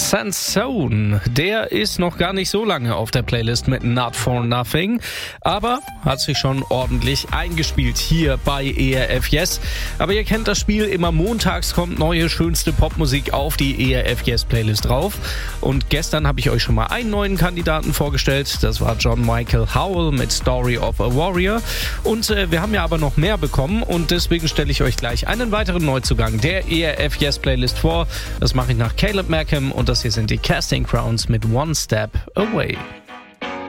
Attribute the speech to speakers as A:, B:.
A: Sansone, der ist noch gar nicht so lange auf der Playlist mit Not For Nothing, aber hat sich schon ordentlich eingespielt hier bei ERF Yes. Aber ihr kennt das Spiel, immer montags kommt neue schönste Popmusik auf die ERF Yes Playlist drauf. Und gestern habe ich euch schon mal einen neuen Kandidaten vorgestellt, das war John Michael Howell mit Story of a Warrior. Und wir haben ja aber noch mehr bekommen und deswegen stelle ich euch gleich einen weiteren Neuzugang der ERF Yes Playlist vor. Das mache ich nach Caleb Markham und das hier sind die Casting Crowns mit One Step Away.